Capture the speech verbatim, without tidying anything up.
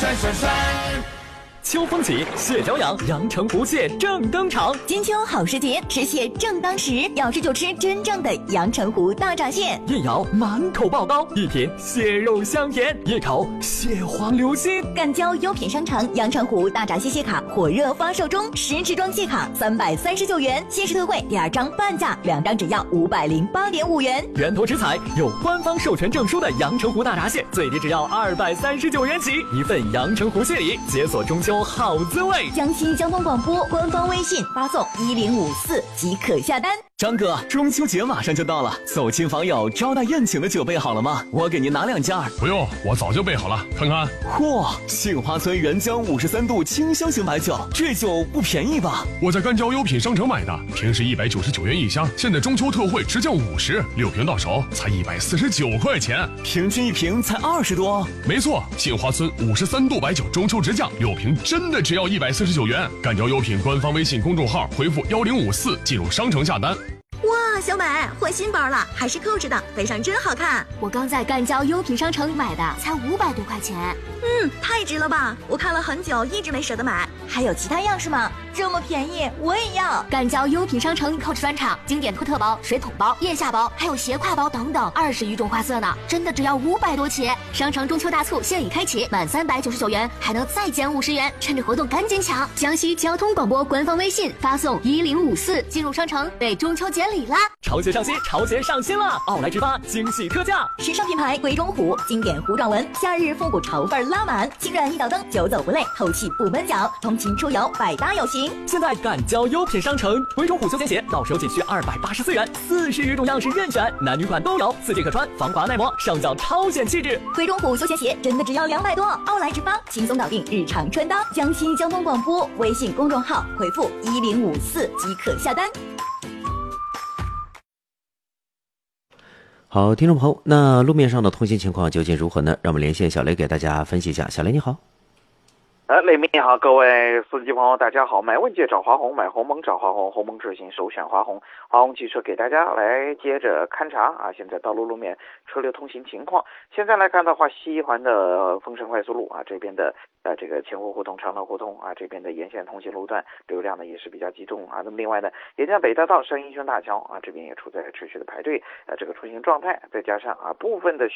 帅帅帅！ 秋风起，蟹脚痒，阳澄湖蟹正登场。 金秋好时节，吃蟹正当时，要吃就吃真正的阳澄湖大闸蟹。 一咬满口爆膏，一品蟹肉香甜，一口蟹黄流心。 赣胶优品商城阳澄湖大闸蟹蟹卡火热发售中，十支装蟹卡三百三十九元，限时特惠，第二张半价，两张只要五百零八点五元。 源头食材有官方授权证书的阳澄湖大闸蟹，最低只要二百三十九元起，一份阳澄湖蟹礼，解锁中秋好滋味。 江西交通广播官方微信发送一零五四即可下单。 张哥，中秋节马上就到了，走亲访友、招待宴请的酒备好了吗？我给您拿两件。 不用，我早就备好了，看看。 嚯，杏花村原浆五十三度清香型白酒，这酒不便宜吧？ 我在赣胶优品商城买的，平时一百九十九元一箱，现在中秋特惠直降五十，六瓶到手才一百四十九块钱， 平均一瓶才二十多。 没错，杏花村五十三度白酒中秋直降，六瓶真的只要一百四十九元。赣胶优品官方微信公众号回复幺零五四进入商城下单。 哇，小美换新包了，还是扣着的，背上真好看。 我刚在赣胶优品商城买的，才五百多块钱。 嗯，太值了吧！我看了很久，一直没舍得买。还有其他样式吗？这么便宜，我也要。 赣胶优品商城扣着专场，经典托特包、水桶包、腋下包，还有斜挎包等等，二十余种花色呢，真的只要五百多起。商城中秋大促现已开启，满三百九十九元还能再减五十元，趁着活动赶紧抢！江西交通广播官方微信发送一零五四进入商城，备中秋节礼啦！ 潮鞋上新，潮鞋上新了！奥莱直发惊喜特价， 时尚品牌贵中虎，经典糊状纹，夏日复古潮范拉满，轻软一脚蹬，久走不累，透气不闷脚，通勤出游百搭有型。 现在赣胶优品商城，贵中虎休闲鞋到手仅需二百八十四元，四十余种样式任选，男女款都有，四季可穿，防滑耐磨，上脚超显气质。 贵中虎休闲鞋真的只要两百多，奥莱直发轻松搞定日常穿搭。江西交通广播微信公众号回复一零五四即可下单。 好，听众朋友，那路面上的通行情况究竟如何呢？让我们连线小雷给大家分析一下。小雷你好。 呃，雷鸣你好，各位司机朋友大家好。买问界找华宏，买鸿蒙找华宏，鸿蒙智行首选华宏。华宏汽车给大家来接着勘察啊，现在道路路面车流通行情况。现在来看的话，西一环的丰盛快速路啊，这边的呃这个前湖胡同、长乐胡同啊，这边的沿线通行路段流量呢也是比较集中啊。那么另外呢，沿江北大道上英雄大桥啊，这边也处在持续的排队呃这个出行状态，再加上啊部分的